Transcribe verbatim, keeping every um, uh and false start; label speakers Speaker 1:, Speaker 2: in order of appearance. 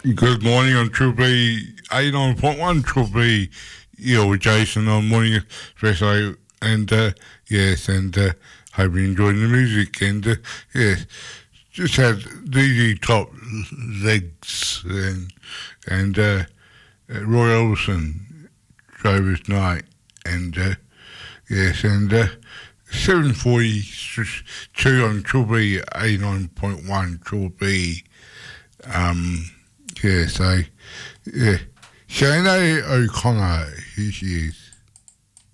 Speaker 1: Good morning on True B eighty-nine point one, True B, you know, with Jason on Morning Espresso, and uh, yes, and uh, hope you're enjoying the music, and uh, yes, just had D D Top Legs, and, and uh, Roy Orbison, Drover's Night, and uh, yes, and uh, seven forty-two on True B eighty-nine point one, True B. Um, yeah, so, yeah, Sinead O'Connor, here she is.